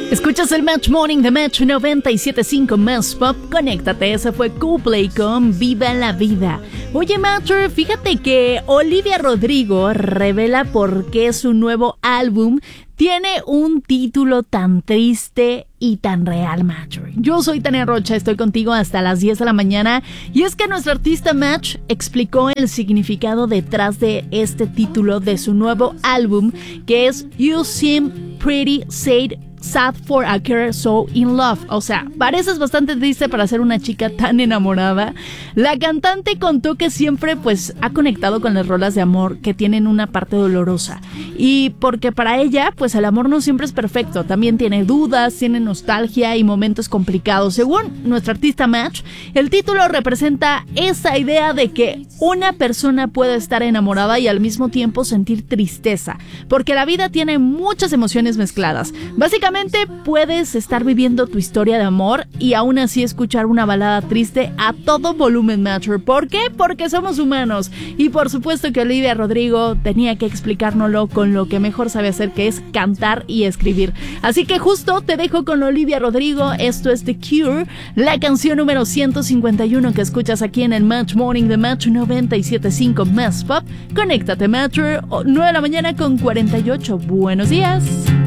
Escuchas el Match Morning de Match 97.5 Más Pop. Conéctate, ese fue Coldplay con Viva la Vida. Oye, Matcher, fíjate que Olivia Rodrigo revela por qué su nuevo álbum tiene un título tan triste y tan real, Matcher. Yo soy Tania Rocha, estoy contigo hasta las 10 de la mañana. Y es que nuestro artista Match explicó el significado detrás de este título de su nuevo álbum, que es You Seem Pretty Sad for a Girl So in Love. O sea, pareces bastante triste para ser una chica tan enamorada. La cantante contó que siempre ha conectado con las rolas de amor que tienen una parte dolorosa, y porque para ella el amor no siempre es perfecto, también tiene dudas, tiene nostalgia y momentos complicados. Según nuestro artista Match, el título representa esa idea de que una persona puede estar enamorada y al mismo tiempo sentir tristeza, porque la vida tiene muchas emociones mezcladas. Básicamente puedes estar viviendo tu historia de amor y aún así escuchar una balada triste a todo volumen, Matcher. ¿Por qué? Porque somos humanos. Y por supuesto que Olivia Rodrigo tenía que explicárnoslo con lo que mejor sabe hacer, que es cantar y escribir. Así que justo te dejo con Olivia Rodrigo. Esto es The Cure, la canción número 151 que escuchas aquí en el Match Morning de Match 97.5 Más Pop. Conéctate, Matcher, 9 de la mañana con 48. Buenos días.